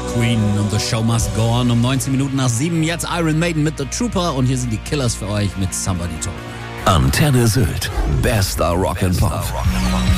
Queen und The Show Must Go On. Um 19 Minuten nach 7 jetzt Iron Maiden mit The Trooper und hier sind die Killers für euch mit Somebody Told Me. Antenne Sylt. Bester Rock'n'Pop.